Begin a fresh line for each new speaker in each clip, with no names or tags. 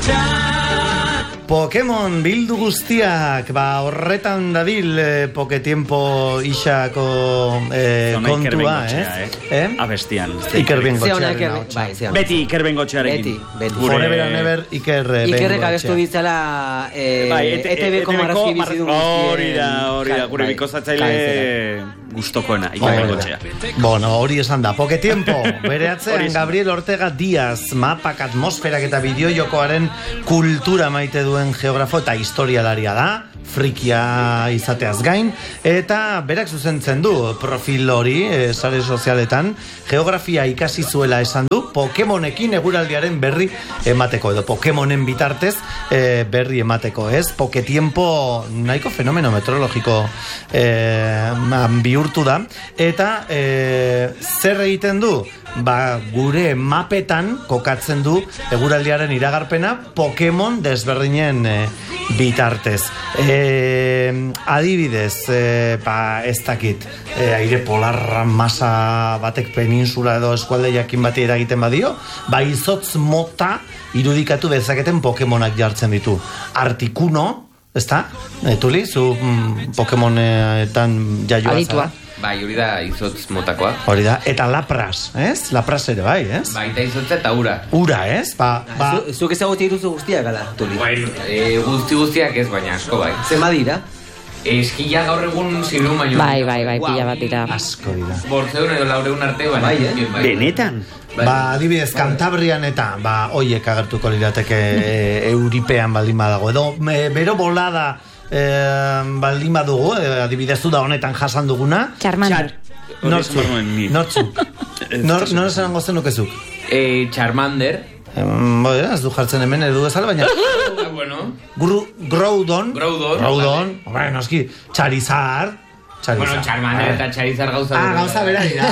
Pokemon bildu guztiak, horretan dabil Poketiempo isako kontua,
Abestian.
Iker Bengotxearen.
Beti Iker Bengotxearekin.
Beti. Forever and ever Iker Bengotxea.
Ikerrek abestu ditzala ETV-ko marrazki bizidun guztien.
Hori da, gure bikozatzaile gustokoena, Iker Bengotxea.
Bueno, hori esan da. Poketiempo, bere atzean Gabriel Ortega Díaz, mapak, atmosferak eta bideojokoaren kultura maite duen geografo eta historialaria da, frikia izateaz gain, eta berak zuzentzen du profil hori, sare sozialetan, geografia ikasi zuela esan du, Pokemonekin eguraldiaren berri emateko, edo Pokemonen bitartez berri emateko, ez? Poketiempo nahiko fenomeno meteorologiko bihurtu da, eta zer egiten du? Gure mapetan kokatzen du eguraldiaren iragarpena Pokemon desberdinen bitartez. Adibidez, ez dakit, aire polar masa batek peninsula edo eskualde jakin bati eragiten badio, izotz mota irudikatu bezaketen Pokemonak jartzen ditu. Artikuno, ezta? Tuli, zu Pokemonetan jaioa zara?
Hori da izotz motakoa.
Hori da, eta Lapras, ez? Lapras ere bai, ez?
Eta izotza eta ura.
Ura, ez?
Zuk ezagutu dituzu guztiak, ala, Tuli?
Guztiak ez, baina asko bai.
Zema dira?
Eskia gaur egun zirun baino.
Bai, pila bat dira.
Asko dira.
400 edo 400 arte, baina.
Benetan?
Adibidez, Kantabrian eta, hoiek agertuko lirateke Euripean baldin badago. Edo, bero bolada baldin badugu, adibidezu da honetan jasan duguna.
Charmander.
Nortzuk. Nor esan gozten nukezuk?
Charmander.
Ez du jartzen hemen edu ezala, baina Groudon. Noski, Charizard.
Bueno, Charmander eta Charizard gauza bera.
Gauza bera dira.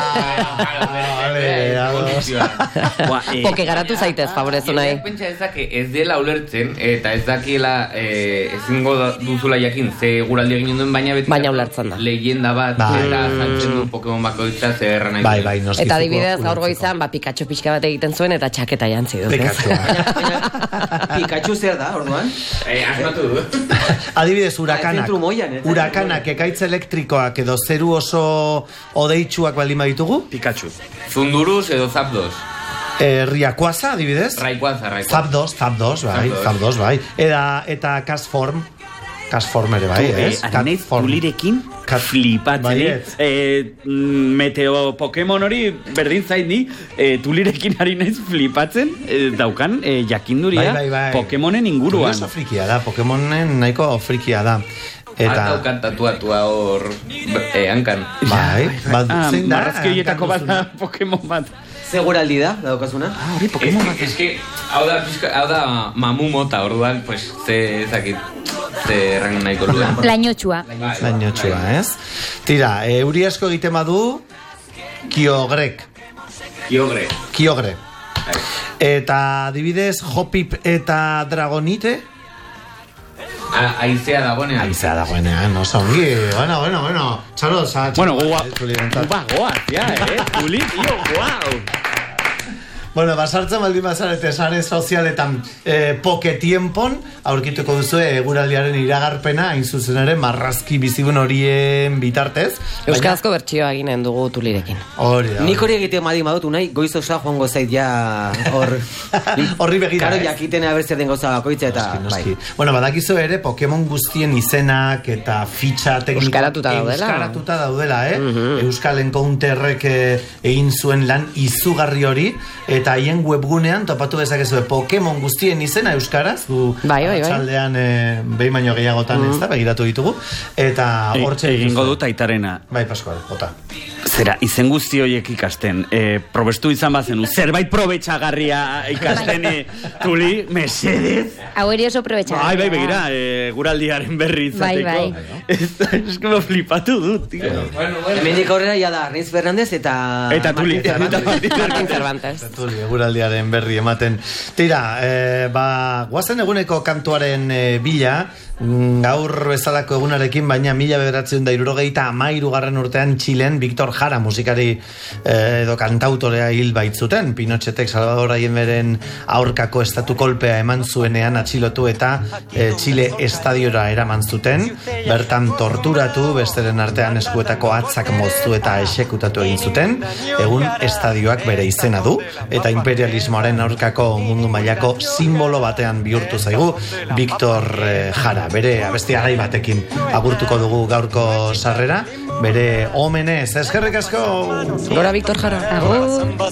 Poke garatu zaitez, favorezu nahi.
Pentsa ez dela ulertzen, eta ez dakiela ezingo duzula jakin ze guraldi egin duen,
baina ulertzen da.
Leyenda bat, eta zantzen du Pokemon bako ditza zerra nahi.
Bai, noski.
Eta adibidez, gaur goizan, Pikachu pixka bat egiten zuen, eta txaketa jantzi dut.
Pikachu zer da, orduan?
Asmatu du.
Adibidez, urakanak, ekaitz elektriko edo zeru oso odeitsuak baldin baditugu?
Pikachu.
Zunduruz edo Zapdos.
Riakuaza, adibidez?
Raikuaza.
Zapdos, bai. Eta Castform. Castform ere, bai, ez?
Arinez, tulirekin flipatzen. Meteo Pokemon hori berdin zaini, tulirekin arinez flipatzen daukan jakinduria Pokemonen inguruan.
Oso frikia da, Pokemonen nahiko frikia da.
Eta daukan tatuatua hor hankan.
Bai.
Marrazki horietako bat da Pokemon bat.
Seguraldi da, daukazuna?
Hori Pokemon bat.
Ez que, hau da mamu mota, orduan, pues, ze errangen nahiko luen.
Lainotxua,
ez? Tira, euri asko egiten badu, Kyogre. Eta, adibidez, Hoppip eta Dragonite?
Aizea dagoenean.
Oso ongi. Bueno. Txalo,
Bueno, goaz, Tuli, tío, guau.
Bueno, basartzen baldin bazarete sare sozialetan Poketiempon, aurkituko duzu eguraldiaren iragarpena, hain zuzen ere marrazki bizibun horien bitartez.
Euskarazko bertsioa eginen dugu Tulirekin.
Hori da.
Nik hori egite badu nahi, goiz osa joango zait ja
horri begira.
Karo jakiten abertzer den gauza bakoitza eta
noski. Bueno, badakizu ere Pokemon guztien izenak eta fitxa tekniko euskaratuta daudela, Euskal Encounterrek egin zuen lan izugarri hori, eta haien webgunean topatu dezakezu Pokemon guztien izena euskaraz, txaldean behin baino gehiagotan ez da, begiratu ditugu, eta hortxe
egingo dut aitarena.
Bai, Pascual, bota.
Zera, izen guzti horiek ikasten, probestu izan bazenu, zerbait probetxagarria ikasten, Tuli, mesedez.
Hau eri oso probetxagarria.
Bai, begira, guraldiaren berri izateko. Ez como flipatu dut, tío.
Hemendik aurrera ya da, Arnaiz Fernandez eta
Tuli.
Martin Cervantes.
Tuli, guraldiaren berri ematen. Tira, guazen eguneko kantuaren bila, gaur bezalako egunarekin, baina 1973 urtean Txilen, Victor Jara Jara musikari edo kantautorea hil baitzuten. Pinochetek Salvador Allenderen aurkako estatu kolpea eman zuenean atxilotu eta Chile estadiora eraman zuten. Bertan torturatu, besteren artean eskuetako atzak moztu eta exekutatu egin zuten. Egun estadioak bere izena du eta imperialismoaren aurkako mundu mailako simbolo batean bihurtu zaigu. Victor Jara, bere abesti garai batekin agurtuko dugu gaurko sarrera, bere omenez. Eskerrik asko.
Gora Victor Jara. Agur.